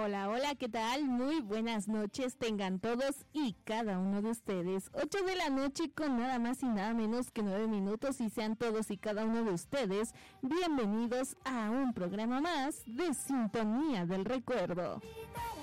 Hola, hola, ¿qué tal? Muy buenas noches tengan todos y cada uno de ustedes. 8 de la noche con nada más y nada menos que 9 minutos y sean todos y cada uno de ustedes bienvenidos a un programa más de Sintonía del Recuerdo.